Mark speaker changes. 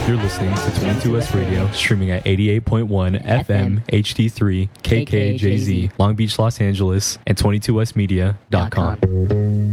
Speaker 1: You're listening to 22S Radio, streaming at 88.1 FM HD3 KKJZ, Long Beach, Los Angeles, and 22smedia.com.